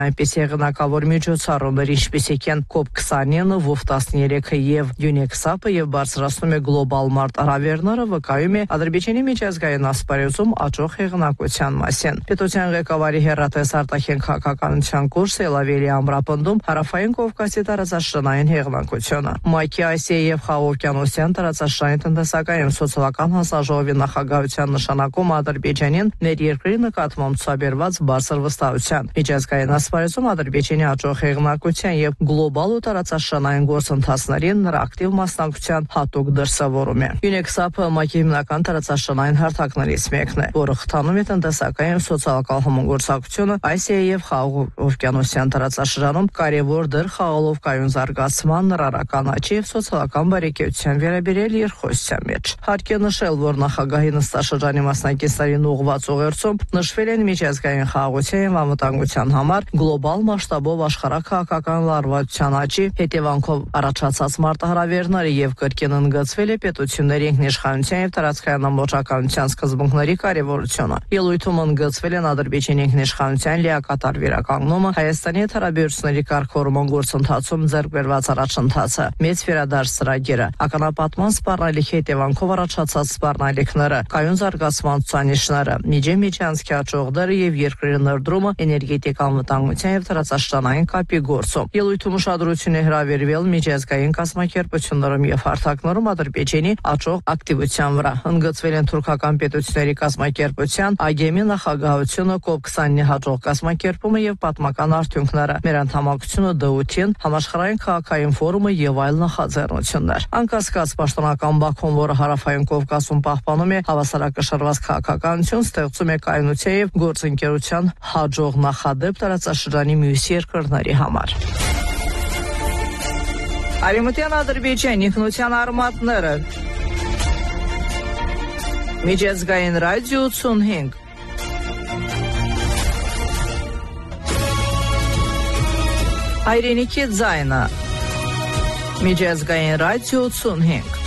այնպես եղանակավոր միջոցառումներ, ինչպիսիք են COP29, WOW13 եւ UNEXAP-ը եւ բարձրացնում է գլոբալ մարտահրավերները, վկայում է Ադրբեջանի միջազգային ասպարեզում աճող եղանակության մասին։ Պետության ղեկավարի հերրատես արտաքին քաղաքականության կուրսը ելավելի ամրապնդում հարավային Կովկասի տարածաշրջանային եղանակությունը։ ՄԱԿ-ի Ասիայի եւ Խաղաղօվկիանոսյան տարածաշրջանի տնտեսական սոցիալական հանձնաժողովի նախագահության նշանակում Ադրբեջանին ներերկրի նկատմամբ ցուցաբերված բարձր վստահության։ Միջազգային ասպարեզում Ադրբեջանի աճող եղանակության եւ գլոբալ ու տարածաշրջանային գործընթացներին նրա ակտիվ մասնակցության հատուկ դրսևորում է։ UNEXAP-ը ՄԱԿ-ի հիմնական տարածաշրջանային հարթակներից մեկն է, որը խթանում է տնտեսական եւ սոցիալական համագործակցությունը Ասիայի եւ Խաղաղօվկիանոսյան տարածաշրջանում կարևոր դեր խաղալովկայուն զարգացման, նրարական աճի եւ սոցիալական բարեկեցության վերաբերյալ երկխոսության մեջ։ Հարկ է նշել, որ նախագահի նստաշրջանի մասնակիցներին ուղղված ուղերձում նշվել են միջազգային խաղաղության եւ անվտանգության համար գլոբալ մասշտաբով աշխարհաքաղաքական լարվածության աճի հետևանքով առաջացած մարտահրավերները եւ կրկին ընդգծվել է պետությունների ինքնիշխանության եւ տարածքային ամբողջականության սկզբունքների կարեւորությունը։ Ելույթում ընդգծվել են Ադրբեջանի ինքնիշխանության լիակատար վերականգնումը, Հայաստանի հարաբերությունների կարգավորման գործընթացում ձեռք բերված առաջընթացը, մեծ վերադարձ ծրագիրը, ականապատման սպառնալիքի հետևանքով առաջացած սպառնալիքները, կայուն զարգացման ցուցանիշները, միջանցքի աճողները եւ երկրի ներդրումը էներգետիկ անվտանգության եւ տարածաշրջանային կապի գործում։ Ելույթում ուշադրություն է հրավիրվել միջազգային կազմակերպություններում եւ հարթակներում Ադրբեջանի աճող ակտիվության վրա։ Ընդգծվել են թուրքական պետությունների կազմակերպության ԱԳՄ-ի նախագահությունը, COP29-ի հաջող կազմակերպումը եւ պատմական արդյունքները, մեր անդամակցությունը ԴՈՒԹ-ին, համաշխարհային քաղաքային ֆորումը եւ այլ նախաձեռնություններ։ Անկասկած պաշտոնական Բաքուն, որը հարավային Կովկասում պահպանում է հավասարակշռված քաղաքականություն, ստեղծում է կայունության եւ գործընկերության հաջող նախադեպ տարածաշրջանի մյուս երկրների համար։ Արևմտյան Ադրբեջանի ինքնության արմատները Միջազգային ռադիո 85 Հայրենիքի ձայնը Միջազգային ռադիո 85